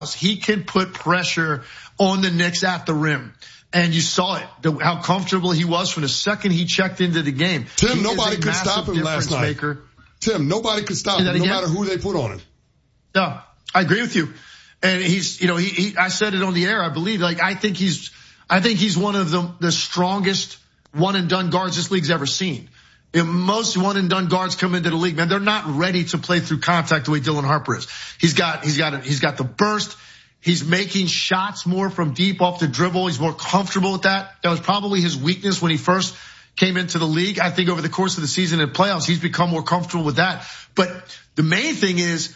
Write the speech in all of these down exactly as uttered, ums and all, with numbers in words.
he can put pressure on the Knicks at the rim. And you saw it, the, how comfortable he was from the second he checked into the game. Tim, he nobody could stop him last night. Maker. Tim, nobody could stop him, no matter who they put on him. No, I agree with you. And he's, you know, he, he, I said it on the air, I believe, like, I think he's, I think he's one of the, the strongest one and done guards this league's ever seen. And most one and done guards come into the league, man, they're not ready to play through contact the way Dylan Harper is. He's got, he's got, he's got the burst. He's making shots more from deep off the dribble. He's more comfortable with that. That was probably his weakness when he first came into the league. I think over the course of the season and playoffs, he's become more comfortable with that. But the main thing is,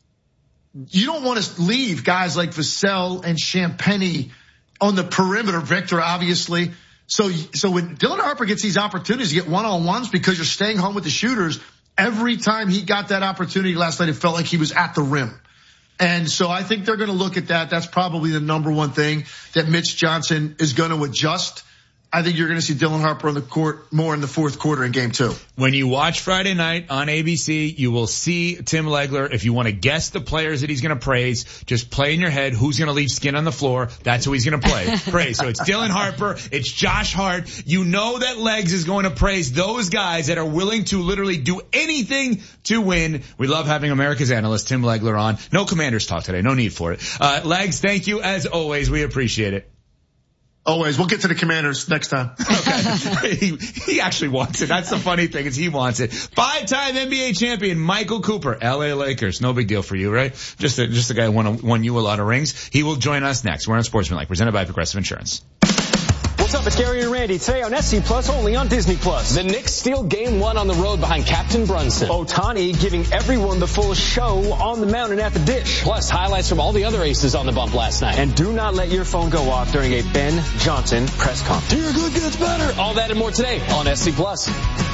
you don't want to leave guys like Vassell and Champagnie on the perimeter, Victor, obviously. So, so when Dylan Harper gets these opportunities to get one-on-ones because you're staying home with the shooters, every time he got that opportunity last night, it felt like he was at the rim. And so I think they're going to look at that. That's probably the number one thing that Mitch Johnson is going to adjust. I think you're going to see Dylan Harper on the court more in the fourth quarter in game two. When you watch Friday night on A B C, you will see Tim Legler. If you want to guess the players that he's going to praise, just play in your head who's going to leave skin on the floor. That's who he's going to play. Praise. So it's Dylan Harper. It's Josh Hart. You know that Legs is going to praise those guys that are willing to literally do anything to win. We love having America's analyst, Tim Legler, on. No Commanders talk today. No need for it. Uh, Legs, thank you as always. We appreciate it. Always. We'll get to the Commanders next time. Okay. he, he actually wants it. That's the funny thing is he wants it. Five-time N B A champion Michael Cooper, L A Lakers. No big deal for you, right? Just a, just a guy who won, won you a lot of rings. He will join us next. We're on Sportsmanlike, presented by Progressive Insurance. What's up? It's Gary and Randy. Today on S C Plus, only on Disney Plus. The Knicks steal game one on the road behind Captain Brunson. Ohtani giving everyone the full show on the mountain at the Dish. Plus, highlights from all the other aces on the bump last night. And do not let your phone go off during a Ben Johnson press conference. Dear good gets better. All that and more today on S C Plus.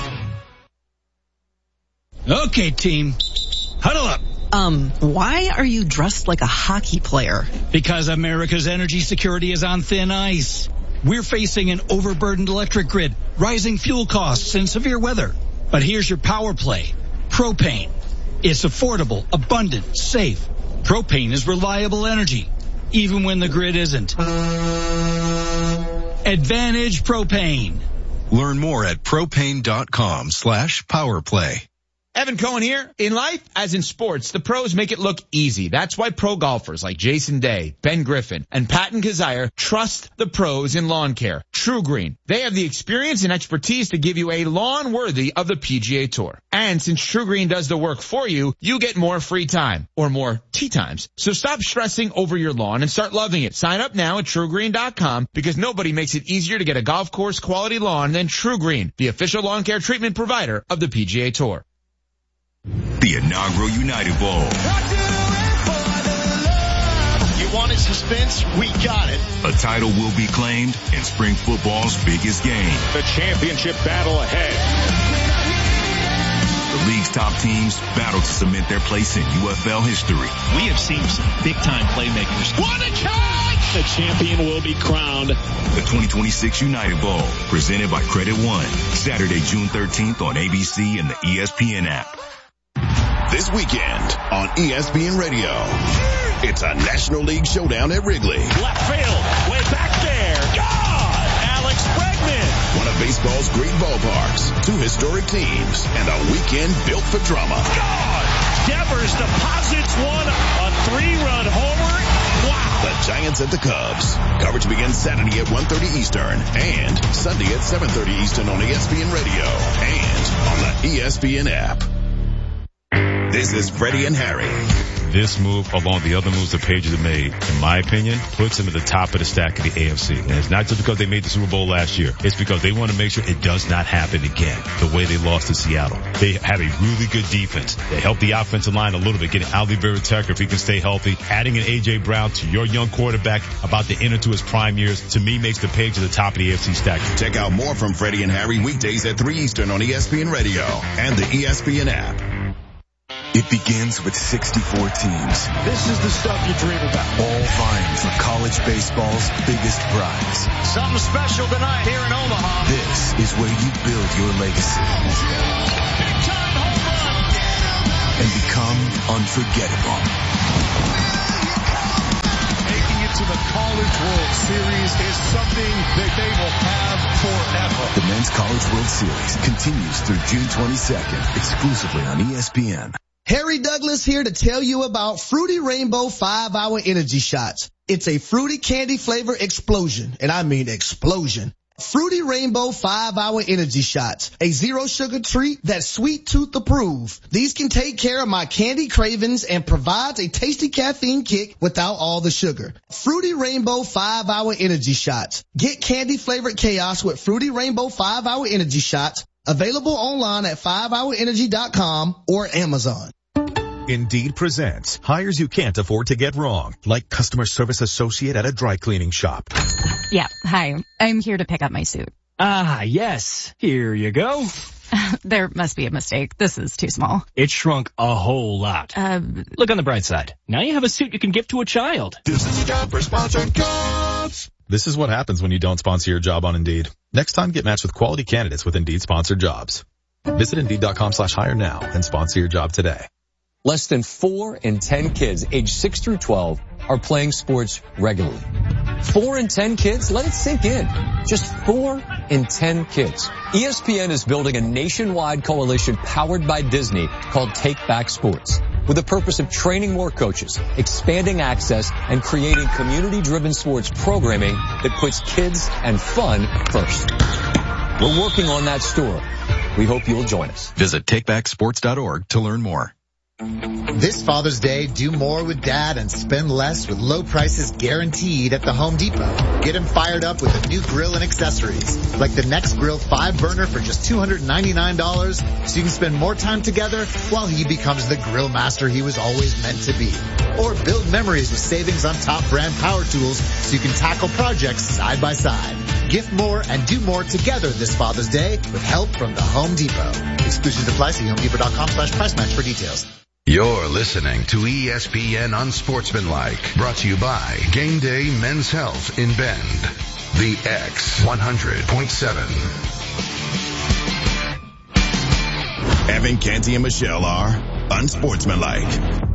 Okay, team. Huddle up. Um, why are you dressed like a hockey player? Because America's energy security is on thin ice. We're facing an overburdened electric grid, rising fuel costs, and severe weather. But here's your power play. Propane. It's affordable, abundant, safe. Propane is reliable energy, even when the grid isn't. Advantage Propane. Learn more at propane.com slash powerplay. Evan Cohen here. In life, as in sports, the pros make it look easy. That's why pro golfers like Jason Day, Ben Griffin, and Patton Kazire trust the pros in lawn care. True Green. They have the experience and expertise to give you a lawn worthy of the P G A Tour. And since True Green does the work for you, you get more free time, or more tee times. So stop stressing over your lawn and start loving it. Sign up now at true green dot com because nobody makes it easier to get a golf course quality lawn than True Green, the official lawn care treatment provider of the P G A Tour. The inaugural United Bowl. You wanted suspense? We got it. A title will be claimed in spring football's biggest game. The championship battle ahead. The league's top teams battle to cement their place in U F L history. We have seen some big-time playmakers. What a catch! The champion will be crowned. The twenty twenty-six United Bowl, presented by Credit One. Saturday, June thirteenth on A B C and the E S P N app. This weekend on E S P N Radio, it's a National League showdown at Wrigley. Left field, way back there. God! Alex Bregman. One of baseball's great ballparks, two historic teams, and a weekend built for drama. God! Devers deposits one, a three-run homer. Wow! The Giants at the Cubs. Coverage begins Saturday at one thirty Eastern and Sunday at seven thirty Eastern on E S P N Radio and on the E S P N app. This is Freddie and Harry. This move, along the other moves the Patriots have made, in my opinion, puts them at the top of the stack of the A F C. And it's not just because they made the Super Bowl last year. It's because they want to make sure it does not happen again, the way they lost to Seattle. They have a really good defense. They help the offensive line a little bit, getting Ali Vera-Tucker if he can stay healthy. Adding an A J. Brown to your young quarterback about to enter to his prime years, to me, makes the Patriots at the top of the A F C stack. Check out more from Freddie and Harry weekdays at three Eastern on E S P N Radio and the E S P N app. It begins with sixty-four teams. This is the stuff you dream about. All vying for college baseball's biggest prize. Something special tonight here in Omaha. This is where you build your legacy. Big time home run. And become unforgettable. World Series is something that they will have forever. The Men's College World Series continues through June twenty-second, exclusively on E S P N. Harry Douglas here to tell you about Fruity Rainbow five hour Energy Shots. It's a fruity candy flavor explosion, and I mean explosion. Fruity Rainbow five hour Energy Shots, a zero sugar treat that's sweet tooth approved. These can take care of my candy cravings and provides a tasty caffeine kick without all the sugar. Fruity Rainbow five hour Energy Shots. Get candy flavored chaos with Fruity Rainbow five hour Energy Shots. Available online at five hour energy dot com or Amazon. Indeed presents hires you can't afford to get wrong, like customer service associate at a dry cleaning shop. Yeah, hi. I'm here to pick up my suit. Ah, yes. Here you go. There must be a mistake. This is too small. It shrunk a whole lot. Uh, Look on the bright side. Now you have a suit you can give to a child. This is a job for sponsored jobs. This is what happens when you don't sponsor your job on Indeed. Next time, get matched with quality candidates with Indeed sponsored jobs. Visit Indeed.com slash hire now and sponsor your job today. Less than four in ten kids aged six through twelve are playing sports regularly. Four in ten kids? Let it sink in. Just four in ten kids. E S P N is building a nationwide coalition powered by Disney called Take Back Sports, with the purpose of training more coaches, expanding access, and creating community-driven sports programming that puts kids and fun first. We're working on that story. We hope you'll join us. Visit take back sports dot org to learn more. This Father's Day, do more with Dad and spend less with low prices guaranteed at the Home Depot. Get him fired up with a new grill and accessories, like the Next Grill five burner for just two hundred ninety-nine dollars, so you can spend more time together while he becomes the grill master he was always meant to be. Or build memories with savings on top brand power tools so you can tackle projects side by side. Gift more and do more together this Father's Day with help from the Home Depot. Exclusions apply. See home depot dot com slash price match for details. You're listening to E S P N Unsportsmanlike, brought to you by Game Day Men's Health in Bend. The X one hundred point seven. Evan, Canty, and Michelle are unsportsmanlike.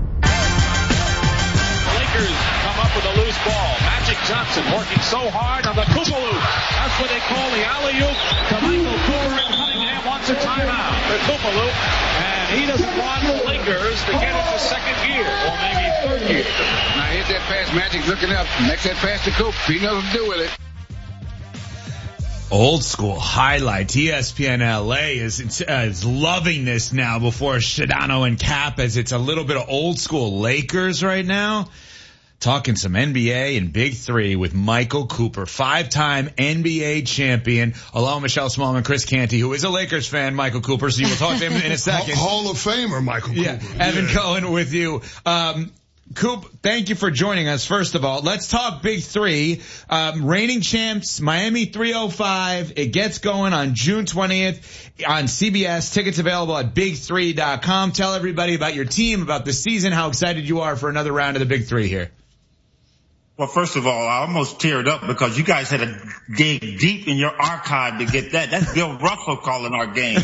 Lakers come up with a loose ball. Magic Johnson working so hard on the Koopaloop. That's what they call the alley-oop to Michael Cooper, and Cunningham wants a timeout for Koopaloop. And he doesn't want the Lakers to get into second gear, or maybe third gear. Now hit that pass. Magic's looking up. Makes that pass to Coop. He knows what to do with it. Old school highlight. E S P N L A is, uh, is loving this now before Shadano and Cap, as it's a little bit of old school Lakers right now. Talking some N B A and Big Three with Michael Cooper, five-time N B A champion, along with Michelle Smallman, Chris Canty, who is a Lakers fan, Michael Cooper, so you will talk to him in a second. Hall of Famer, Michael Cooper. Yeah, Evan yeah. Cohen with you. Um, Coop, thank you for joining us. First of all, let's talk Big Three. Um, reigning champs, Miami three oh five. It gets going on June twentieth on C B S. Tickets available at big three dot com. Tell everybody about your team, about the season, how excited you are for another round of the Big Three here. Well, first of all, I almost teared up because you guys had to dig deep in your archive to get that. That's Bill Russell calling our game.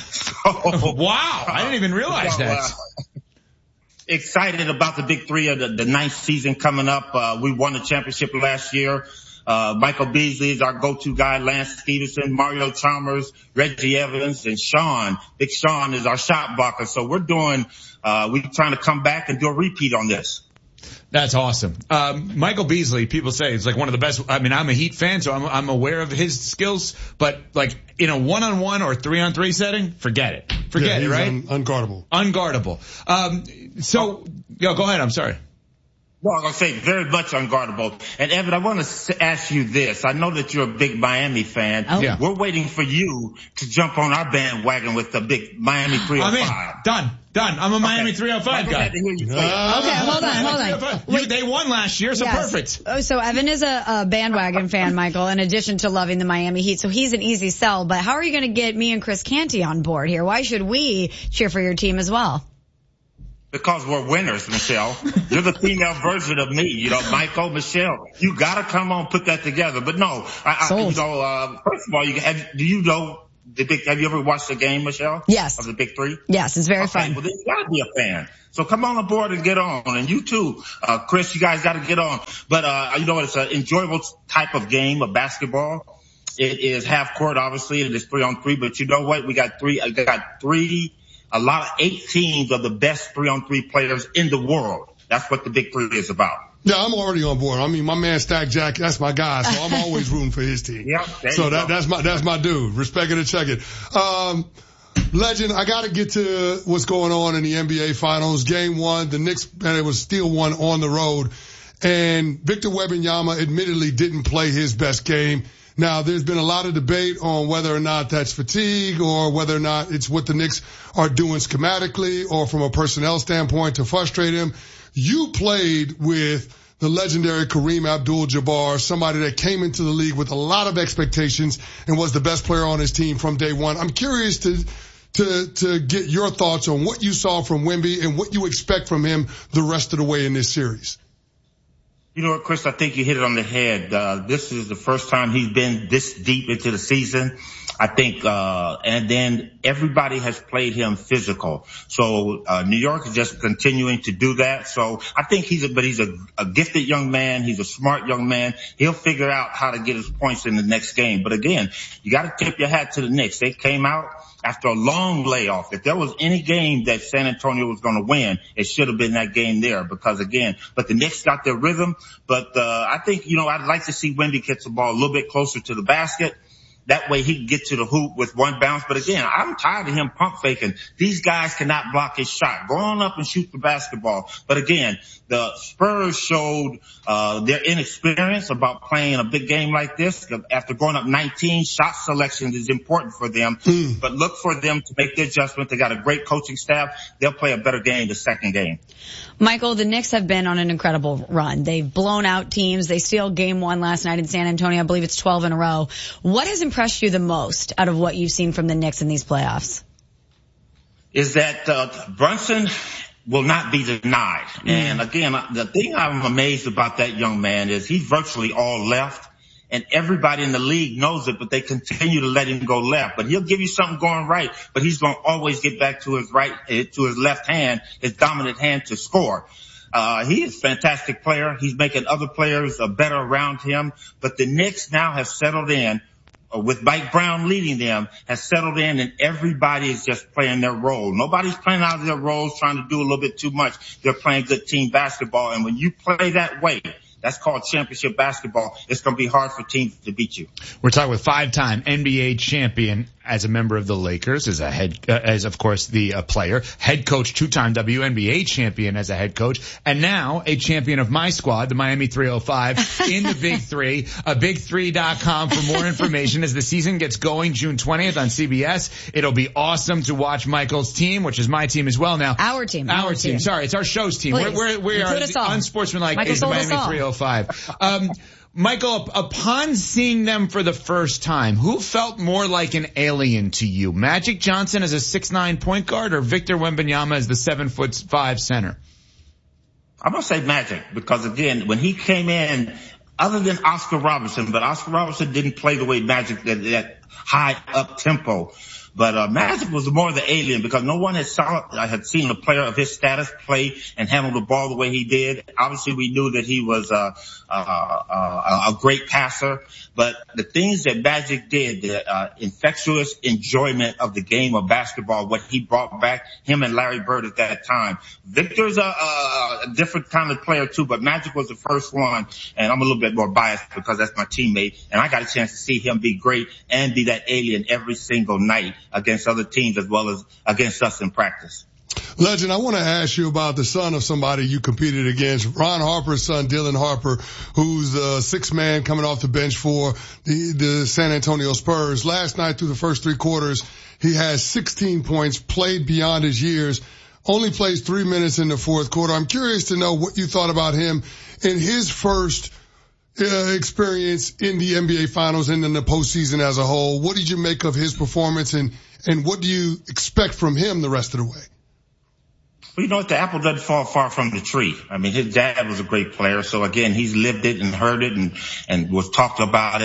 So, wow, I didn't even realize so, that. Uh, excited about the Big Three of the, the ninth season coming up. Uh, we won the championship last year. Uh, Michael Beasley is our go-to guy. Lance Stevenson, Mario Chalmers, Reggie Evans, and Sean. Big Sean is our shot blocker. So we're doing, uh, we're trying to come back and do a repeat on this. That's awesome. Um, Michael Beasley, people say he's like one of the best. I mean, I'm a Heat fan, so I'm, I'm aware of his skills, but like in a one-on-one or three-on-three setting, forget it. Forget yeah, it, right? Un- unguardable. Unguardable. Um, so, yo, go ahead. I'm sorry. Well, I'm going to say very much unguardable. And Evan, I want to ask you this. I know that you're a big Miami fan. Oh. Yeah. We're waiting for you to jump on our bandwagon with the big Miami three oh five. I'm in. Done. Done. I'm a Miami okay. three oh five guy. Uh, okay, hold on, hold on. Wait, they won last year, so yes. perfect. Oh, so Evan is a, a bandwagon fan, Michael, in addition to loving the Miami Heat. So he's an easy sell. But how are you going to get me and Chris Canty on board here? Why should we cheer for your team as well? Because we're winners, Michelle. You're the female version of me. You know, Michael, Michelle, you gotta come on, put that together. But no, I, I you know, uh, first of all, you have, do you know the big, have you ever watched the game, Michelle? Yes. Of the Big Three? Yes, it's very okay, fun. Well, then you gotta be a fan. So come on aboard and get on. And you too, uh, Chris, you guys gotta get on. But, uh, you know, it's an enjoyable type of game of basketball. It is half court, obviously. It is three on three, but you know what? We got three, I got three, a lot of eight teams of the best three on three players in the world. That's what the Big Three is about. Yeah, I'm already on board. I mean, my man Stack Jack, that's my guy, so I'm always rooting for his team. Yeah, so that, that's my, that's my dude. Respect it and check it. Um, Legend, I gotta get to what's going on in the N B A finals. Game one, the Knicks, and it was still one on the road. And Victor Wembanyama admittedly didn't play his best game. Now, there's been a lot of debate on whether or not that's fatigue or whether or not it's what the Knicks are doing schematically or from a personnel standpoint to frustrate him. You played with the legendary Kareem Abdul-Jabbar, somebody that came into the league with a lot of expectations and was the best player on his team from day one. I'm curious to to to get your thoughts on what you saw from Wemby and what you expect from him the rest of the way in this series. You know what, Chris, I think you hit it on the head. Uh, this is the first time he's been this deep into the season. I think, uh, and then everybody has played him physical. So, uh, New York is just continuing to do that. So I think he's a, but he's a, a gifted young man. He's a smart young man. He'll figure out how to get his points in the next game. But again, you got to tip your hat to the Knicks. They came out after a long layoff. If there was any game that San Antonio was going to win, it should have been that game there because again, but the Knicks got their rhythm. But, uh, I think, you know, I'd like to see Wemby get the ball a little bit closer to the basket. That way he can get to the hoop with one bounce. But again, I'm tired of him pump faking. These guys cannot block his shot. Go on up and shoot the basketball. But again, the Spurs showed uh their inexperience about playing a big game like this. After going up nineteen, shot selection is important for them. Mm. But look for them to make the adjustment. They got a great coaching staff. They'll play a better game the second game. Michael, the Knicks have been on an incredible run. They've blown out teams. They steal game one last night in San Antonio. I believe it's twelve in a row. What has impressed you the most out of what you've seen from the Knicks in these playoffs? Is that uh, Brunson will not be denied. Mm. And again, the thing I'm amazed about that young man is he's virtually all left. And everybody in the league knows it, but they continue to let him go left. But he'll give you something going right, but he's going to always get back to his right, to his left hand, his dominant hand to score. Uh, he is a fantastic player. He's making other players uh, better around him. But the Knicks now have settled in, uh, with Mike Brown leading them, has settled in, and everybody is just playing their role. Nobody's playing out of their roles, trying to do a little bit too much. They're playing good team basketball. And when you play that way, that's called championship basketball. It's going to be hard for teams to beat you. We're talking with five-time N B A champion as a member of the Lakers, as a head, uh, as of course the uh, player, head coach, two-time W N B A champion as a head coach, and now a champion of my squad, the Miami three oh five, in the Big Three. Uh, big three dot com for more information as the season gets going June twentieth on C B S. It'll be awesome to watch Michael's team, which is my team as well now. Our team. Our, our team. team. Sorry, it's our show's team. Please. We're, we're, we are unsportsmanlike Michael is the Miami three oh five. Um, Michael, upon seeing them for the first time, who felt more like an alien to you? Magic Johnson as a six nine point guard or Victor Wembanyama as the seven foot five center? I'm going to say Magic because, again, when he came in, other than Oscar Robertson, but Oscar Robertson didn't play the way Magic did, that high up tempo. But uh, Magic was more the alien because no one had saw I had seen a player of his status play and handle the ball the way he did. Obviously, we knew that he was uh, uh, uh, a great passer. But the things that Magic did, the uh, infectious enjoyment of the game of basketball, what he brought back, him and Larry Bird at that time. Victor's a, a, a different kind of player too, but Magic was the first one, and I'm a little bit more biased because that's my teammate, and I got a chance to see him be great and be that alien every single night against other teams as well as against us in practice. Legend, I want to ask you about the son of somebody you competed against, Ron Harper's son, Dylan Harper, who's a sixth man coming off the bench for the, the San Antonio Spurs. Last night through the first three quarters, he has sixteen points, played beyond his years, only plays three minutes in the fourth quarter. I'm curious to know what you thought about him in his first Uh, experience in the N B A Finals and in the postseason as a whole. What did you make of his performance, and and what do you expect from him the rest of the way? Well, you know what? The apple doesn't fall far from the tree. I mean, his dad was a great player, so again, he's lived it and heard it and and was talked about it.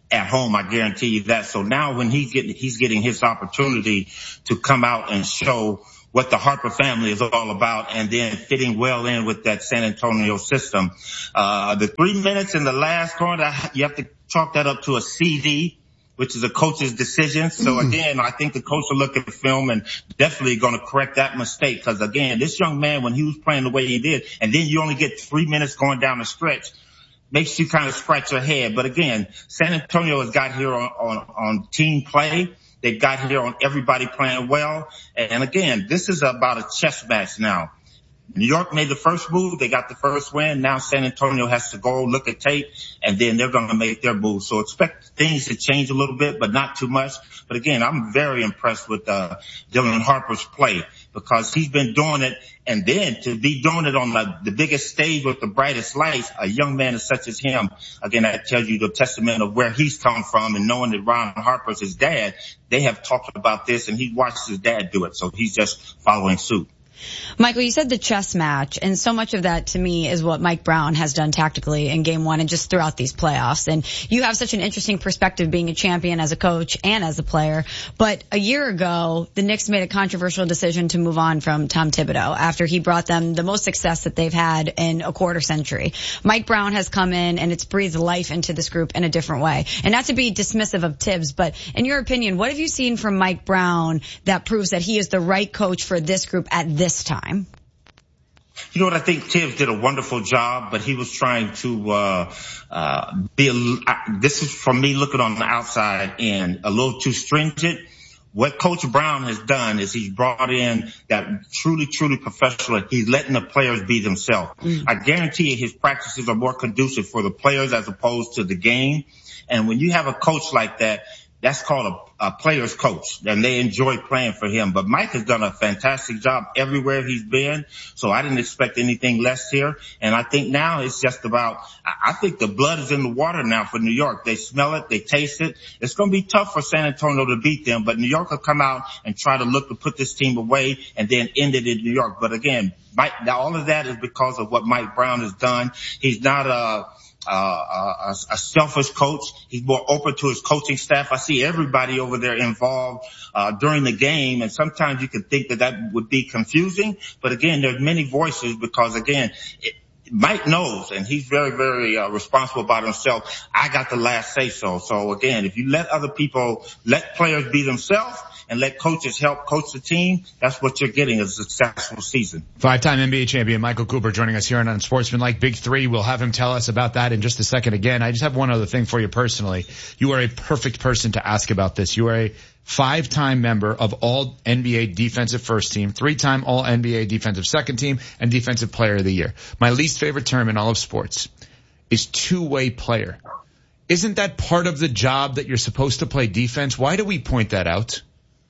at home. I guarantee you that. So now when he's getting, he's getting his opportunity to come out and show what the Harper family is all about, and then fitting well in with that San Antonio system. Uh, the three minutes in the last quarter, you have to chalk that up to a C D, which is a coach's decision. So again, I think the coach will look at the film and definitely going to correct that mistake. Because again, this young man, when he was playing the way he did, and then you only get three minutes going down the stretch, makes you kind of scratch your head. But again, San Antonio has got here on, on, on team play. They've got here on everybody playing well. And again, this is about a chess match now. New York made the first move. They got the first win. Now San Antonio has to go look at tape, and then they're going to make their move. So expect things to change a little bit, but not too much. But again, I'm very impressed with uh, Dylan Harper's play, because he's been doing it. And then to be doing it on the, the biggest stage with the brightest lights, a young man such as him, again, that tells you the testament of where he's come from, and knowing that Ron Harper's his dad. They have talked about this, and he watched his dad do it. So he's just following suit. Michael, you said the chess match, and so much of that to me is what Mike Brown has done tactically in game one and just throughout these playoffs. And you have such an interesting perspective being a champion as a coach and as a player. But a year ago, the Knicks made a controversial decision to move on from Tom Thibodeau after he brought them the most success that they've had in a quarter century. Mike Brown has come in and it's breathed life into this group in a different way. And not to be dismissive of Tibbs, but in your opinion, what have you seen from Mike Brown that proves that he is the right coach for this group at this this time? You know what? I think Tibbs did a wonderful job, but he was trying to uh uh be a, this is from me looking on the outside in, a little too stringent. What Coach Brown has done is he's brought in that truly, truly professional. He's letting the players be themselves. Mm. I guarantee you his practices are more conducive for the players as opposed to the game. And when you have a coach like that, that's called a, a player's coach, and they enjoy playing for him. But Mike has done a fantastic job everywhere he's been, so I didn't expect anything less here. And I think now it's just about, I think the blood is in the water now for New York. They smell it, they taste it. It's going to be tough for San Antonio to beat them, but New York will come out and try to look to put this team away and then end it in New York. But again, Mike, all of that is because of what Mike Brown has done. He's not a Uh, a, a selfish coach. He's more open to his coaching staff. I see everybody over there involved uh during the game, and sometimes you could think that that would be confusing. But again, there's many voices, because again, it, Mike knows, and he's very, very uh, responsible about himself. I got the last say so. So again, if you let other people, let players be themselves, and let coaches help coach the team, that's what you're getting, a successful season. Five-time N B A champion Michael Cooper joining us here on Unsportsmanlike Big Three. We'll have him tell us about that in just a second. Again, I just have one other thing for you personally. You are a perfect person to ask about this. You are a five-time member of all N B A defensive first team, three-time all N B A defensive second team, and defensive player of the year. My least favorite term in all of sports is two-way player. Isn't that part of the job that you're supposed to play defense? Why do we point that out?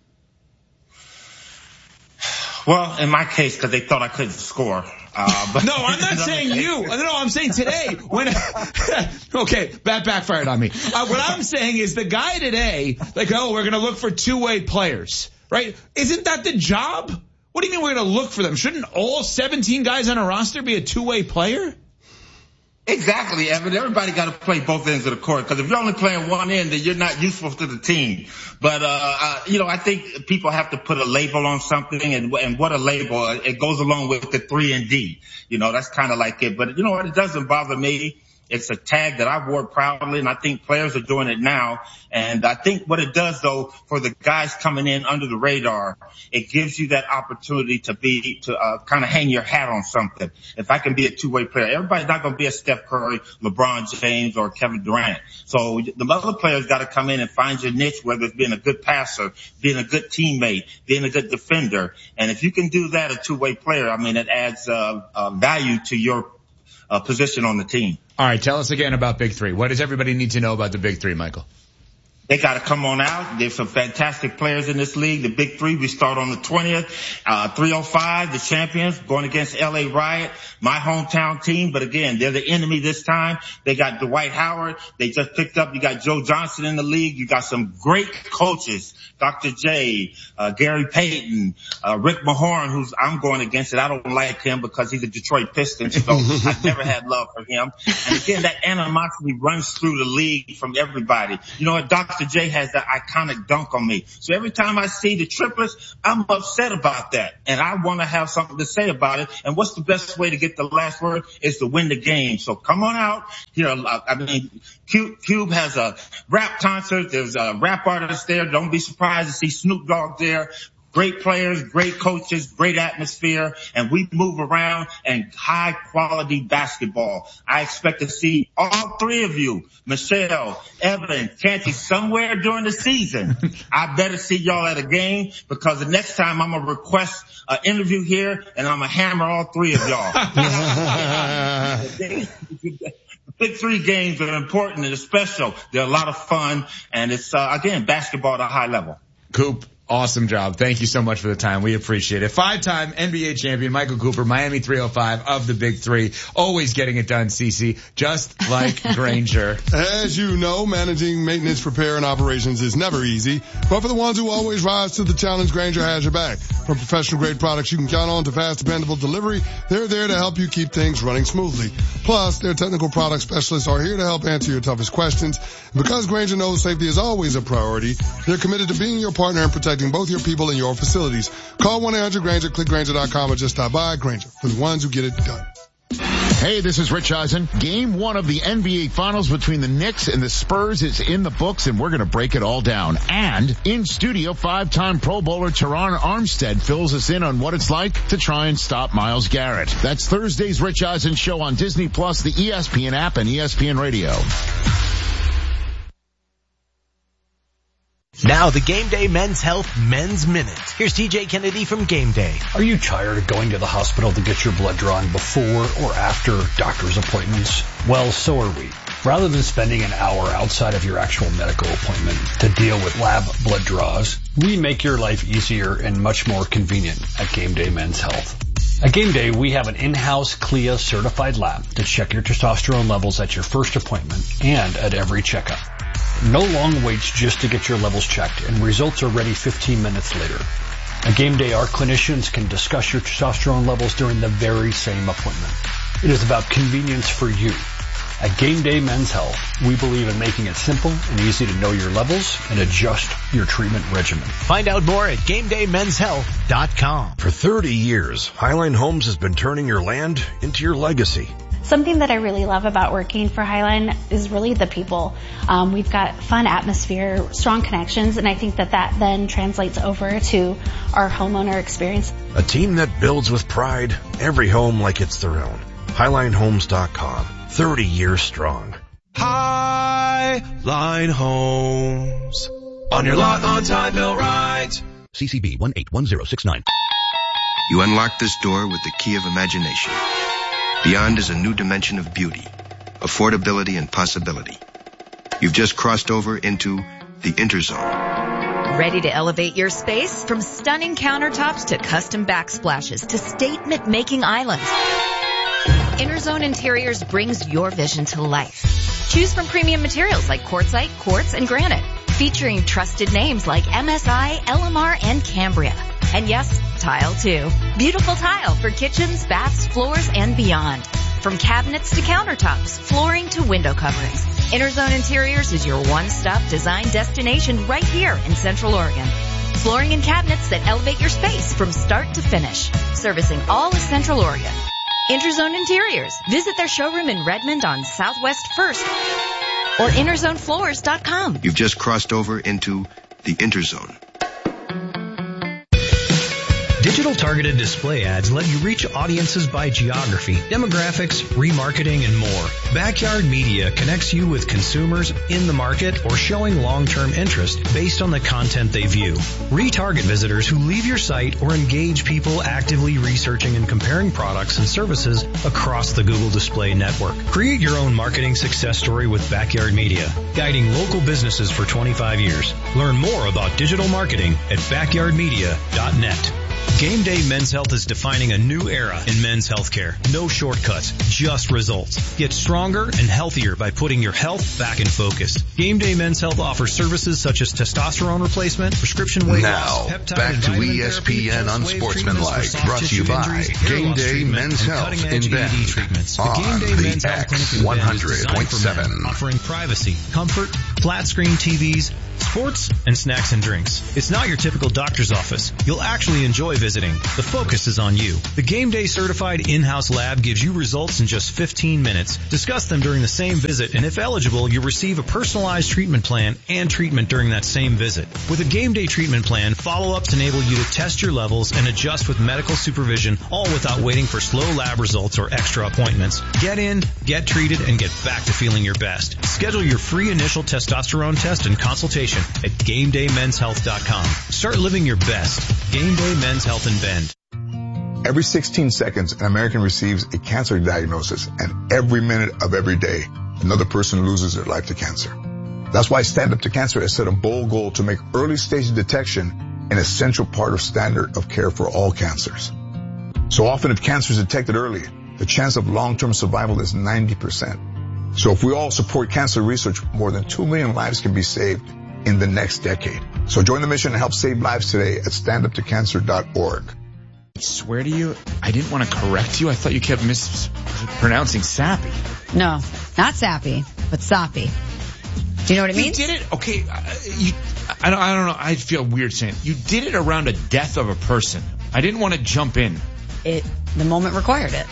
Well, in my case, because they thought I couldn't score. Uh, but no, I'm not saying you. No, I'm saying today. When okay, that backfired on me. Uh, what I'm saying is the guy today, like, oh, we're going to look for two-way players, right? Isn't that the job? What do you mean we're going to look for them? Shouldn't all seventeen guys on a roster be a two-way player? Exactly, Evan. Everybody got to play both ends of the court, because if you're only playing one end, then you're not useful to the team. But, uh, uh, you know, I think people have to put a label on something, and, and what a label, it goes along with the three and D. You know, that's kind of like it. But you know what? It doesn't bother me. It's a tag that I wore proudly, and I think players are doing it now. And I think what it does, though, for the guys coming in under the radar, it gives you that opportunity to be, to uh, kind of hang your hat on something. If I can be a two-way player, everybody's not going to be a Steph Curry, LeBron James, or Kevin Durant. So the other players got to come in and find your niche, whether it's being a good passer, being a good teammate, being a good defender. And if you can do that, a two-way player, I mean, it adds uh, uh, value to your uh, position on the team. All right, tell us again about Big Three. What does everybody need to know about the Big Three, Michael? They got to come on out. There's some fantastic players in this league. The big three, we start on the twentieth. Uh, three oh five, the champions, going against L A Riot, my hometown team. But again, they're the enemy this time. They got Dwight Howard. They just picked up. You got Joe Johnson in the league. You got some great coaches. Doctor J, uh, Gary Payton, uh, Rick Mahorn, who's I'm going against it. I don't like him because he's a Detroit Piston, so I've never had love for him. And again, that animosity runs through the league from everybody. You know what? Doctor J has that iconic dunk on me. So every time I see the triplets, I'm upset about that. And I want to have something to say about it. And what's the best way to get the last word is to win the game. So come on out. You know, I mean, Cube, Cube has a rap concert. There's a rap artist there. Don't be surprised to see Snoop Dogg there. Great players, great coaches, great atmosphere, and we move around and high quality basketball. I expect to see all three of you, Michelle, Evan, Canty, somewhere during the season. I better see y'all at a game because the next time I'm going to request an interview here and I'm going to hammer all three of y'all. Big three games are important and special. They're a lot of fun, and it's, uh, again, basketball at a high level. Coop, awesome job. Thank you so much for the time. We appreciate it. Five-time N B A champion Michael Cooper, Miami three oh five of the Big Three. Always getting it done, Cece, just like Granger. As you know, managing maintenance, repair, and operations is never easy. But for the ones who always rise to the challenge, Granger has your back. From professional-grade products you can count on to fast, dependable delivery, they're there to help you keep things running smoothly. Plus, their technical product specialists are here to help answer your toughest questions. Because Granger knows safety is always a priority, they're committed to being your partner and protecting both your people and your facilities. Call one eight hundred Granger, click Granger dot com, or just stop by. Granger, for the ones who get it done. Hey, this is Rich Eisen. Game one of the N B A Finals between the Knicks and the Spurs is in the books, and we're going to break it all down. And in studio, five-time Pro Bowler Teron Armstead fills us in on what it's like to try and stop Myles Garrett. That's Thursday's Rich Eisen Show on Disney Plus, the E S P N app, and E S P N Radio. Now the Game Day Men's Health Men's Minute. Here's T J Kennedy from Game Day. Are you tired of going to the hospital to get your blood drawn before or after doctor's appointments? Well, so are we. Rather than spending an hour outside of your actual medical appointment to deal with lab blood draws, we make your life easier and much more convenient at Game Day Men's Health. At Game Day, we have an in-house C L I A certified lab to check your testosterone levels at your first appointment and at every checkup. No long waits just to get your levels checked, and results are ready fifteen minutes later. At Game Day, our clinicians can discuss your testosterone levels during the very same appointment. It is about convenience for you. At Game Day Men's Health, we believe in making it simple and easy to know your levels and adjust your treatment regimen. Find out more at game day men's health dot com. For thirty years, Highline Homes has been turning your land into your legacy. Something that I really love about working for Highline is really the people. Um, we've got fun atmosphere, strong connections, and I think that that then translates over to our homeowner experience. A team that builds with pride, every home like it's their own. Highline Homes dot com. thirty years strong. Highline Homes. On your lot, on time, mill right. C C B one eight one zero six nine. You unlock this door with the key of imagination. Beyond is a new dimension of beauty, affordability, and possibility. You've just crossed over into the Interzone. Ready to elevate your space? From stunning countertops to custom backsplashes to statement-making islands, Interzone Interiors brings your vision to life. Choose from premium materials like quartzite, quartz, and granite, featuring trusted names like M S I, L M R, and Cambria. And yes, tile too. Beautiful tile for kitchens, baths, floors, and beyond. From cabinets to countertops, flooring to window coverings, Interzone Interiors is your one-stop design destination right here in Central Oregon. Flooring and cabinets that elevate your space from start to finish. Servicing all of Central Oregon. Interzone Interiors. Visit their showroom in Redmond on Southwest First or interzone floors dot com. You've just crossed over into the Interzone. Digital targeted display ads let you reach audiences by geography, demographics, remarketing, and more. Backyard Media connects you with consumers in the market or showing long-term interest based on the content they view. Retarget visitors who leave your site or engage people actively researching and comparing products and services across the Google Display Network. Create your own marketing success story with Backyard Media, guiding local businesses for twenty-five years. Learn more about digital marketing at backyard media dot net. Game Day Men's Health is defining a new era in men's healthcare. No shortcuts, just results. Get stronger and healthier by putting your health back in focus. Game Day Men's Health offers services such as testosterone replacement, prescription weight now, loss, peptide back and to vitamin E S P N therapy, Unsportsmanlike, brought to you by Game Day Men's Health in Bend The Game Day on Men's the Health Clinic X in Bend one is hundred designed point for men, seven. offering privacy, comfort, flat screen T Vs, sports, and snacks and drinks. It's not your typical doctor's office. You'll actually enjoy visiting. The focus is on you. The Game Day certified in-house lab gives you results in just fifteen minutes. Discuss them during the same visit, and if eligible, you'll receive a personalized treatment plan and treatment during that same visit. With a Game Day treatment plan, follow-ups enable you to test your levels and adjust with medical supervision, all without waiting for slow lab results or extra appointments. Get in, get treated, and get back to feeling your best. Schedule your free initial testosterone test and consultation at game day men's health dot com. Start living your best. Game Day Men's Health in Bend. Every sixteen seconds, an American receives a cancer diagnosis, and every minute of every day, another person loses their life to cancer. That's why Stand Up to Cancer has set a bold goal to make early stage detection an essential part of standard of care for all cancers. So often, if cancer is detected early, the chance of long-term survival is ninety percent. So if we all support cancer research, more than two million lives can be saved in the next decade. So join the mission and help save lives today at stand up to cancer dot org. I swear to you, I didn't want to correct you. I thought you kept mispronouncing sappy. No, not sappy, but soppy. Do you know what it you means? You did it? Okay. Uh, you, I, don't, I don't know. I feel weird saying it. You did it around a death of a person. I didn't want to jump in. It, the moment required it.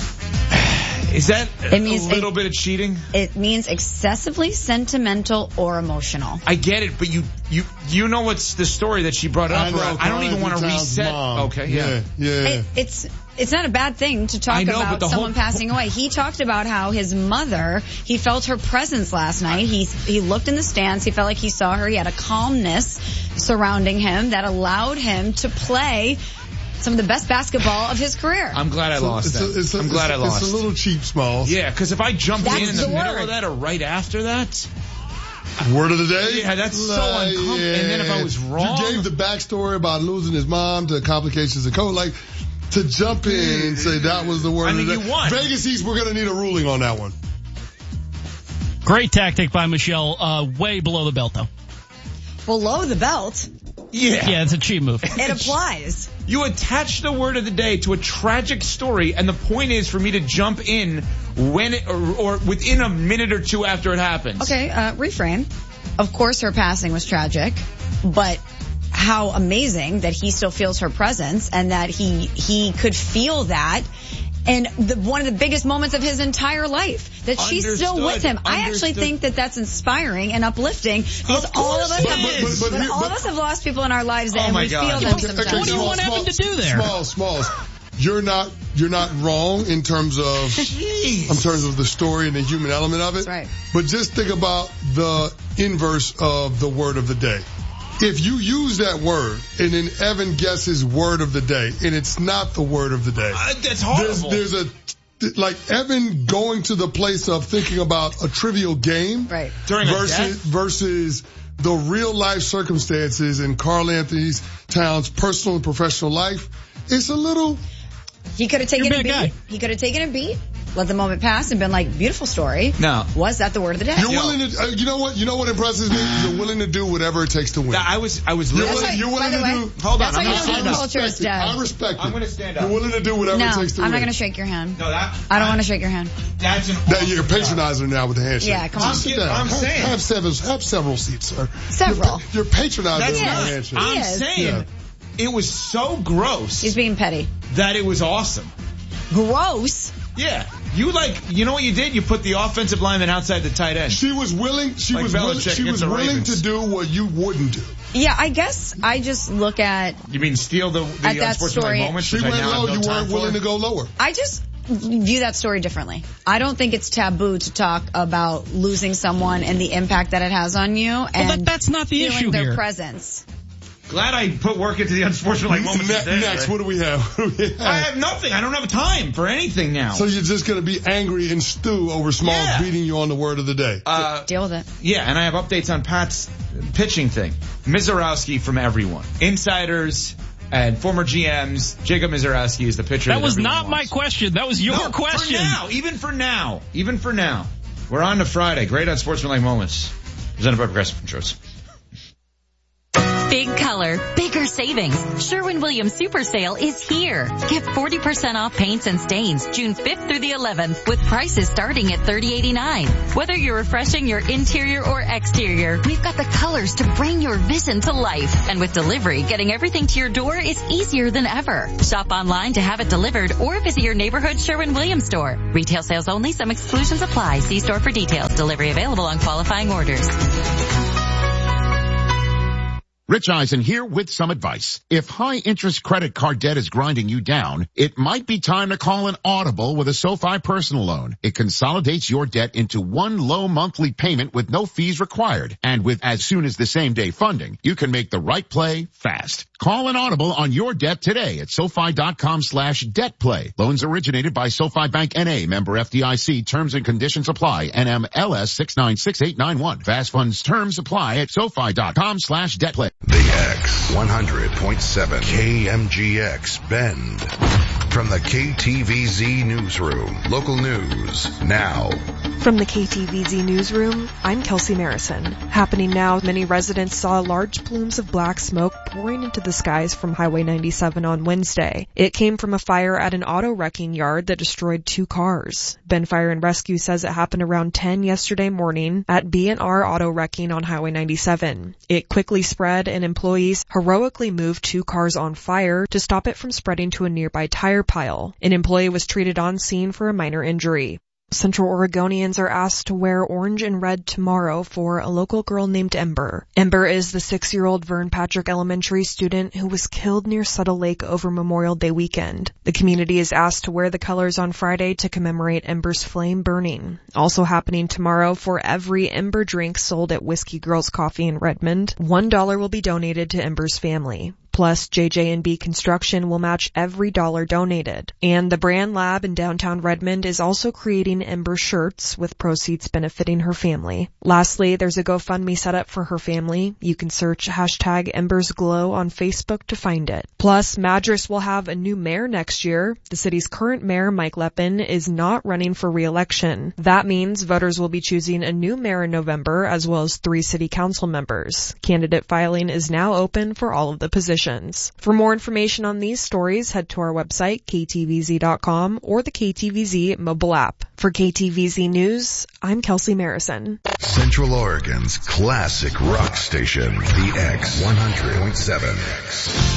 Is that it means a little it, bit of cheating? It means excessively sentimental or emotional. I get it, but you you you know what's the story that she brought up? I, know, I don't even want to reset. Mom. Okay, yeah. Yeah, yeah. It, it's it's not a bad thing to talk know, about someone whole, passing away. He talked about how his mother, he felt her presence last night. He he looked in the stands. He felt like he saw her. He had a calmness surrounding him that allowed him to play some of the best basketball of his career. I'm glad I so lost it's that. A, it's a, I'm glad it's, I lost. It's a little cheap, Smalls. Yeah, because if I jumped that's in in the, the middle word. of that or right after that. Word of the day? Yeah, that's so uh, uncomfortable. Yeah. And then if I was wrong. You gave the backstory about losing his mom to complications of COVID. Like, to jump in and say that was the word I mean, of the day. you won. Vegas East, we're going to need a ruling on that one. Great tactic by Michelle. Uh, way below the belt, though. Below the belt? Yeah. Yeah, it's a cheap move. It applies. You attach the word of the day to a tragic story, and the point is for me to jump in when it, or, or within a minute or two after it happens. Okay, uh, reframe. Of course her passing was tragic, but how amazing that he still feels her presence and that he he could feel that. And the, one of the biggest moments of his entire life, that she's Understood. still with him. Understood. I actually think that that's inspiring and uplifting because Of all of us, but, have, but, but, but, but all but, of us have lost people in our lives, Oh and my we God. feel them Okay, sometimes. okay, What do you small, want small, Evan to do there? Small, smalls. You're not, you're not wrong in terms of, Jeez. in terms of the story and the human element of it. That's right. But just think about the inverse of the word of the day. If you use that word and then Evan guesses word of the day and it's not the word of the day. Uh, that's horrible. There's, there's a, like Evan going to the place of thinking about a trivial game. Right. During a versus, death? versus the real life circumstances in Carl Anthony Towns' personal and professional life. It's a little. He could have taken You're a a beat. bad guy. He could have taken a beat, let the moment pass, and been like, beautiful story. No. Was that the word of the day? You're willing to, uh, you know what, you know what impresses me? You're willing to do whatever it takes to win. I was, I was You're literally. willing, you're willing by the to way, do. Hold That's on, why I'm you gonna don't stand do up. culture is dead. I respect it. I'm gonna stand up. You're willing to do whatever No, it takes to I'm win. not going to shake your hand. No, that. I don't want to shake your hand. That's an. That you're patronizing now with the handshake. Yeah, come on. Just sit I'm down. I'm have, saying. have several, have several seats, sir. Several. You're, you're patronizing That's with the Yes. handshake. I'm He is. saying Yeah. it was so gross He's being petty. that it was awesome. Gross. Yeah. You like, you know what you did? You put the offensive lineman outside the tight end. She was willing, she like was willing, she was willing Ravens. to do what you wouldn't do. Yeah, I guess I just look at... You mean steal the, the at that unsportsmanlike story, moments? She which went I now low, have no you time weren't for? willing to go lower. I just view that story differently. I don't think it's taboo to talk about losing someone and the impact that it has on you. And well, that, that's not the feeling issue their here. presence. Glad I put work into the unsportsmanlike moments. Ne- instead, next, right? what do we have? What do we have? I have nothing. I don't have time for anything now. So you're just going to be angry and stew over Smalls Yeah. beating you on the word of the day. Uh, Deal with it. Yeah, and I have updates on Pat's pitching thing. Mizorowski from everyone. Insiders and former G Ms. Jacob Mizorowski is the pitcher. That, that was everyone not my wants. question. That was your no, question. For now, even for now, even for now. We're on to Friday. Great unsportsmanlike moments. Presented by Progressive Insurance. Big color, bigger savings. Sherwin-Williams Super Sale is here. Get forty percent off paints and stains June fifth through the eleventh with prices starting at thirty eighty-nine. Whether you're refreshing your interior or exterior, we've got the colors to bring your vision to life. And with delivery, getting everything to your door is easier than ever. Shop online to have it delivered or visit your neighborhood Sherwin-Williams store. Retail sales only. Some exclusions apply. See store for details. Delivery available on qualifying orders. Rich Eisen here with some advice. If high-interest credit card debt is grinding you down, it might be time to call an Audible with a SoFi personal loan. It consolidates your debt into one low monthly payment with no fees required. And with as soon as the same day funding, you can make the right play fast. Call an Audible on your debt today at SoFi.com slash debt play. Loans originated by SoFi Bank N A, member F D I C. Terms and conditions apply. N M L S six nine six eight nine one. Fast funds terms apply at SoFi.com slash debt play. The X one hundred point seven K M G X Bend. From the K T V Z Newsroom. Local news now. From the K T V Z Newsroom, I'm Kelsey Marison. Happening now, many residents saw large plumes of black smoke pouring into the skies from Highway ninety-seven on Wednesday. It came from a fire at an auto wrecking yard that destroyed two cars. Bend Fire and Rescue says it happened around ten yesterday morning at B and R Auto Wrecking on Highway ninety-seven. It quickly spread and employees heroically moved two cars on fire to stop it from spreading to a nearby tire pile. An employee was treated on scene for a minor injury. Central Oregonians are asked to wear orange and red tomorrow for a local girl named Ember. Ember is the six-year-old Vern Patrick Elementary student who was killed near Settle Lake over Memorial Day weekend. The community is asked to wear the colors on Friday to commemorate Ember's flame burning. Also happening tomorrow, for every Ember drink sold at Whiskey Girls Coffee in Redmond, one dollar will be donated to Ember's family. Plus, J J and B Construction will match every dollar donated. And the Brand Lab in downtown Redmond is also creating Ember shirts with proceeds benefiting her family. Lastly, there's a GoFundMe set up for her family. You can search hashtag Embers Glow on Facebook to find it. Plus, Madras will have a new mayor next year. The city's current mayor, Mike Lepin, is not running for re-election. That means voters will be choosing a new mayor in November, as well as three city council members. Candidate filing is now open for all of the positions. For more information on these stories, head to our website, K T V Z dot com, or the K T V Z mobile app. For K T V Z News, I'm Kelsey Marison. Central Oregon's classic rock station, The X one hundred point seven.